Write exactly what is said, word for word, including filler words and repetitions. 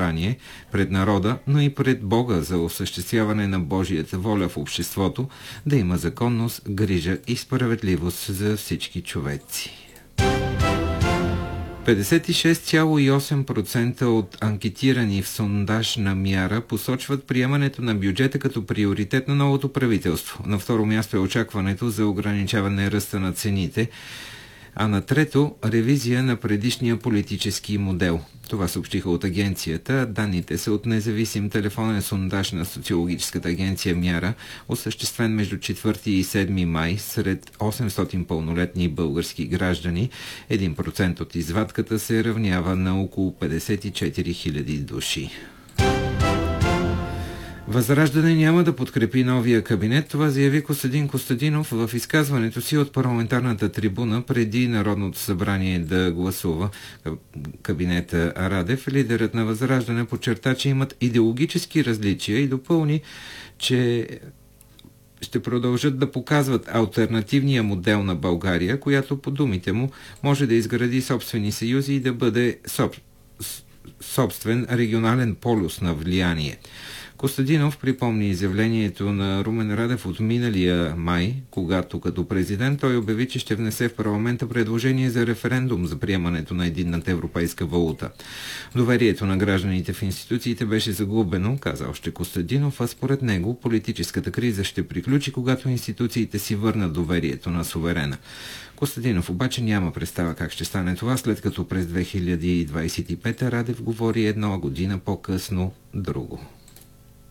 събрание пред народа, но и пред Бога за осъществяване на Божията воля в обществото, да има законност, грижа и справедливост за всички човеци. петдесет и шест цяло и осем процента от анкетирани в сондаж на Мяра посочват приемането на бюджета като приоритет на новото правителство. На второ място е очакването за ограничаване ръста на цените, а на трето – ревизия на предишния политически модел. Това съобщиха от агенцията. Данните са от независим телефонен сондаж на социологическата агенция Мяра, осъществен между четвърти и седми май сред осемстотин пълнолетни български граждани. един процент от извадката се равнява на около петдесет и четири хиляди души. Възраждане няма да подкрепи новия кабинет. Това заяви Костадин Костадинов в изказването си от парламентарната трибуна преди Народното събрание да гласува кабинета Радев. Лидерът на Възраждане подчерта, че имат идеологически различия и допълни, че ще продължат да показват алтернативния модел на България, която по думите му може да изгради собствени съюзи и да бъде соб... собствен регионален полюс на влияние. Костадинов припомни изявлението на Румен Радев от миналия май, когато като президент той обяви, че ще внесе в парламента предложение за референдум за приемането на единната европейска валута. Доверието на гражданите в институциите беше загубено, каза още Костадинов, а според него политическата криза ще приключи, когато институциите си върнат доверието на суверена. Костадинов обаче няма представа как ще стане това, след като през две хиляди двадесет и пета Радев говори едно, година по-късно друго.